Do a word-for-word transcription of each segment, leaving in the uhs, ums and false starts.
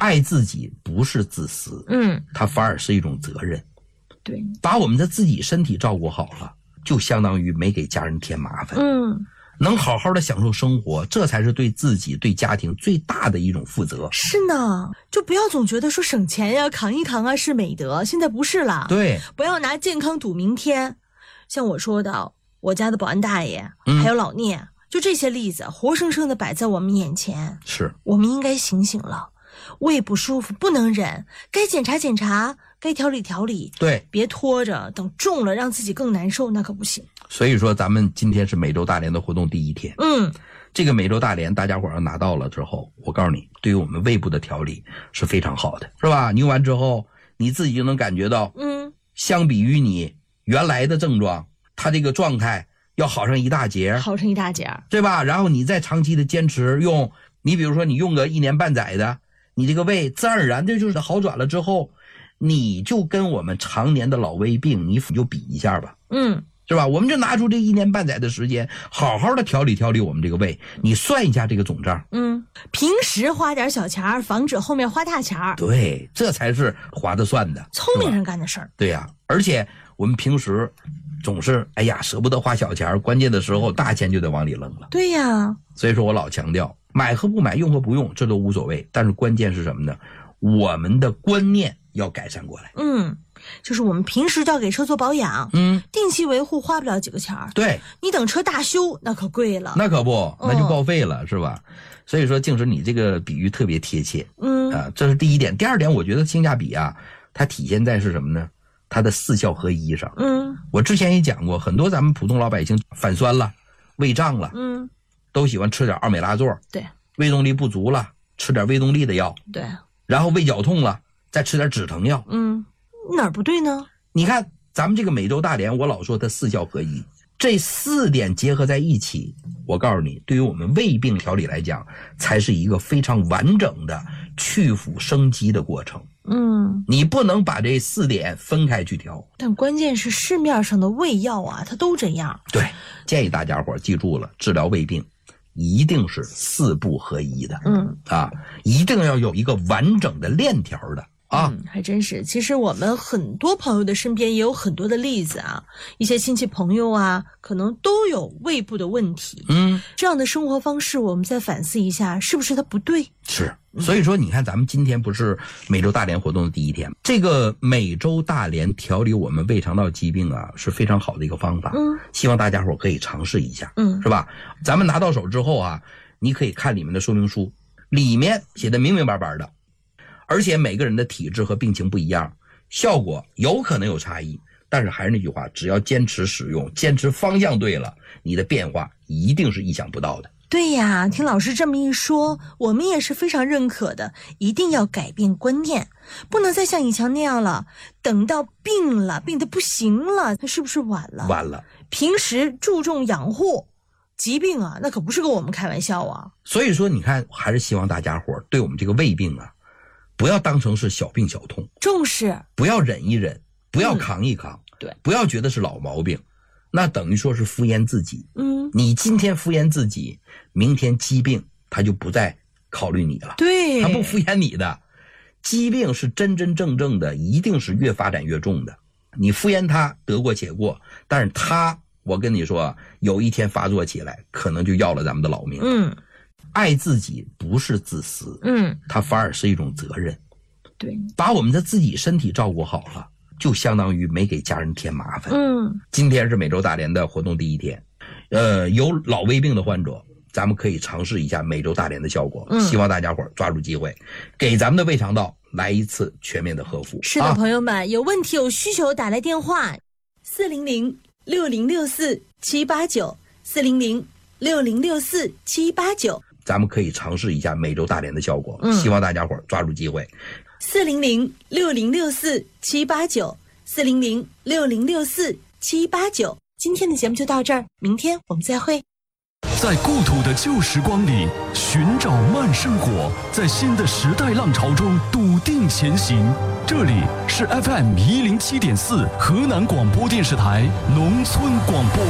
爱自己不是自私， 嗯， 它反而是一种责任。 对， 把我们的自己身体照顾好了，就相当于没给家人添麻烦。 嗯， 能好好的享受生活，这才是对自己对家庭最大的一种负责。 是呢，就不要总觉得说省钱呀扛一扛啊是美德，现在不是了。 对， 不要拿健康赌明天。像我说的，我家的保安大爷、嗯、还有老聂，就这些例子活生生的摆在我们眼前。 是， 我们应该醒醒了，胃不舒服不能忍，该检查检查，该调理调理。 对， 别拖着等重了让自己更难受，那可不行。 所以说咱们今天是美洲大连的活动第一天。 嗯， 这个美洲大连大家伙要拿到了之后，我告诉你，对于我们胃部的调理是非常好的，是吧？你用完之后你自己就能感觉到， 嗯， 相比于你原来的症状，它这个状态要好上一大截， 好上一大截， 对吧？然后你再长期的坚持用，你比如说你用个一年半载的，你这个胃自然而然的就是好转了之后，你就跟我们常年的老胃病你就比一下吧。 嗯， 是吧？我们就拿出这一年半载的时间，好好的调理调理我们这个胃，你算一下这个总账。 嗯，平时花点小钱，防止后面花大钱。 对，这才是划得算的， 聪明人干的事儿。 对呀、啊，而且我们平时总是哎呀舍不得花小钱，关键的时候大钱就得往里扔了。 对呀， 所以说我老强调，买和不买，用和不用，这都无所谓，但是关键是什么呢？我们的观念要改善过来。 嗯。就是我们平时就要给车做保养， 嗯， 定期维护花不了几个钱儿。 对， 你等车大修那可贵了， 那可不，那就报废了，嗯、是吧？所以说，静时你这个比喻特别贴切， 嗯啊，这是第一点。第二点，我觉得性价比啊，它体现在是什么呢？它的四效合一上。 嗯， 我之前也讲过，很多咱们普通老百姓反酸了、胃胀了， 嗯， 都喜欢吃点奥美拉唑， 对， 胃动力不足了，吃点胃动力的药， 对， 然后胃绞痛了，再吃点止疼药， 嗯。哪儿不对呢？ 你看咱们这个美洲大连，我老说它四效合一，这四点结合在一起，我告诉你，对于我们胃病调理来讲，才是一个非常完整的去腐生肌的过程。 嗯， 你不能把这四点分开去调。 但关键是市面上的胃药啊，它都这样。 对，建议大家伙记住了，治疗胃病一定是四步合一的。 嗯啊，一定要有一个完整的链条的。啊、 嗯，还真是。其实我们很多朋友的身边也有很多的例子啊，一些亲戚朋友啊，可能都有胃部的问题。 嗯， 这样的生活方式，我们再反思一下，是不是它不对？ 是。所以说，你看咱们今天不是美洲大连活动的第一天，这个美洲大连调理我们胃肠道疾病啊，是非常好的一个方法。 嗯， 希望大家伙可以尝试一下。 嗯， 是吧？咱们拿到手之后啊，你可以看里面的说明书，里面写的明明白白的。而且每个人的体质和病情不一样，效果有可能有差异，但是还是那句话，只要坚持使用，坚持方向对了，你的变化一定是意想不到的。 对呀，听老师这么一说，我们也是非常认可的，一定要改变观念，不能再像以前那样了，等到病了，病得不行了，那是不是晚了？ 晚了。 平时注重养护，疾病啊，那可不是跟我们开玩笑啊。 所以说，你看，还是希望大家伙对我们这个胃病啊，不要当成是小病小痛， 重视， 不要忍一忍，不要扛一扛， 嗯、对， 不要觉得是老毛病，那等于说是敷衍自己。 嗯， 你今天敷衍自己，明天疾病他就不再考虑你了， 对， 他不敷衍你的。疾病是真真正正的，一定是越发展越重的。你敷衍他得过且过，但是他，我跟你说，有一天发作起来，可能就要了咱们的老命。 嗯。 爱自己不是自私， 嗯， 它反而是一种责任。 对， 把我们的自己身体照顾好了，就相当于没给家人添麻烦。 嗯， 今天是美洲大连的活动第一天，呃，有老胃病的患者，咱们可以尝试一下美洲大连的效果。嗯，希望大家伙抓住机会，给咱们的胃肠道来一次全面的呵护。 是的，啊、朋友们，有问题有需求打来电话四零零六零六四七八九四零零六零六四七八九。 咱们可以尝试一下美洲大连的效果。 嗯， 希望大家伙抓住机会。 四零零六零六四七八九四零零六零六四七八九。今天的节目就到这儿，明天我们再会。 在故土的旧时光里寻找慢生活，在新的时代浪潮中笃定前行。这里是 F M 一零七点四河南广播电视台农村广播。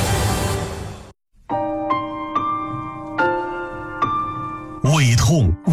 胃痛